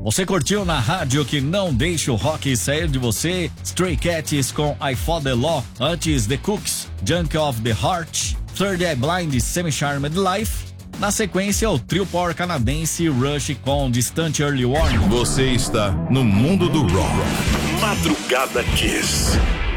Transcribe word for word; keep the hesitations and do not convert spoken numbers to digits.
Você curtiu na rádio que não deixa o rock sair de você? Stray Cats com I Fought the Law, antes The Cooks, Junk of the Heart, Third Eye Blind, Semi-Charmed Life. Na sequência, o trio power canadense Rush com Distant Early Warning. Você está no mundo do rock. Madrugada Kiss.